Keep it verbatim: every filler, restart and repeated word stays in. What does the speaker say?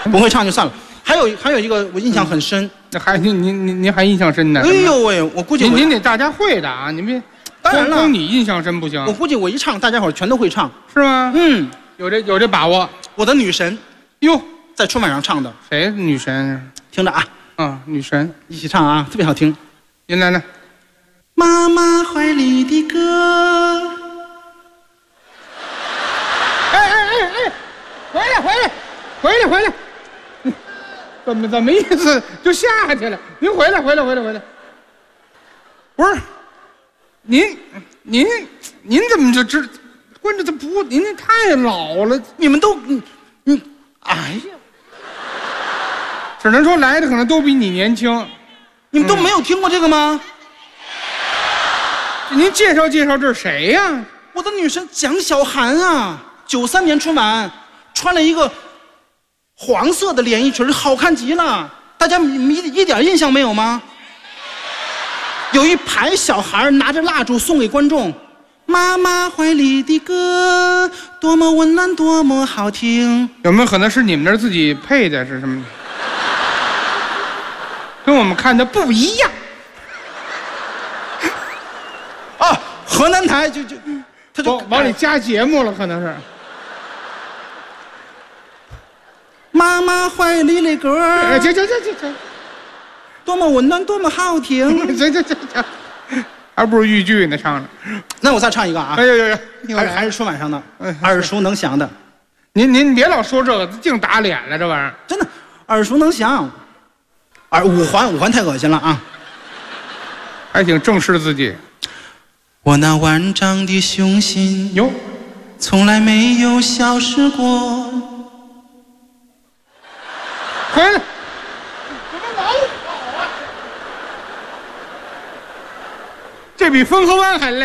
不会唱就算了。还有还有一个我印象很深， 那还您您您您还印象深呢？ 哎呦喂，我估计我您您得大家会的啊，您别当然了， 光你印象深不行。 我估计我一唱，大家伙全都会唱， 是吗？ 嗯， 有这有这把握。 我的女神哟， 在春晚上唱的， 谁女神？ 听着啊， 啊，女神， 一起唱啊，特别好听。 您来来。 妈妈怀里的歌。 哎哎哎哎，回来回来，回来回来。怎么怎么意思？就下去了。您回来回来回来回来。不是，您您您怎么就知？关键他不，您这太老了。 你们都，嗯嗯，哎呀， 只能说来的可能都比你年轻。 你们都没有听过这个吗？ 嗯、您介绍介绍这是谁呀、啊？ 我的女神蒋小涵啊，九三年春晚穿了一个黄色的连衣裙，好看极了。大家一一点印象没有吗？有一排小孩拿着蜡烛送给观众，妈妈怀里的歌，多么温暖，多么好听。 有没有可能是你们那儿自己配的？是什么？跟我们看的不一样。 啊，河南台就就他就往往里加节目了，可能是。 妈妈怀里的歌， 哎，行行行行行， 多么温暖，多么好听。 行行行行，还不如豫剧呢，唱的。 那我再唱一个啊！ 哎呦呦呦， 还是还是春晚上的，耳熟能详的。 您您别老说这个，净打脸了，这玩意儿真的耳熟能详。耳五环五环太恶心了啊！ 还挺正视自己。 我那万丈的雄心哟， 从来没有消失过。 回来。 怎么老跑啊？ 这比汾河湾还累。